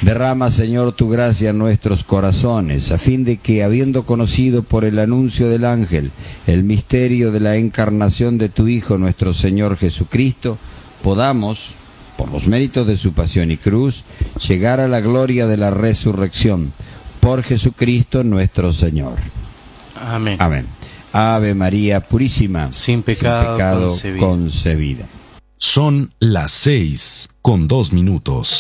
Derrama, Señor, tu gracia en nuestros corazones, a fin de que, habiendo conocido por el anuncio del ángel el misterio de la encarnación de tu Hijo, nuestro Señor Jesucristo, podamos, por los méritos de su pasión y cruz, llegar a la gloria de la resurrección, por Jesucristo nuestro Señor. Amén. Amén. Ave María Purísima, sin pecado concebida. Son las 6:02.